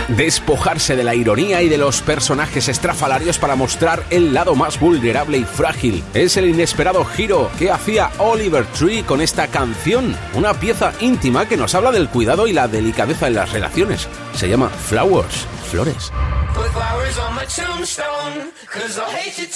despojarse de la ironía y de los personajes estrafalarios para mostrar el lado más vulnerable y frágil. Es el inesperado giro que hacía Oliver Tree con esta canción, una pieza íntima que nos habla del cuidado y la delicadeza en las relaciones. Se llama Flowers, flores. Put flowers on my tombstone, 'cause I'll hate you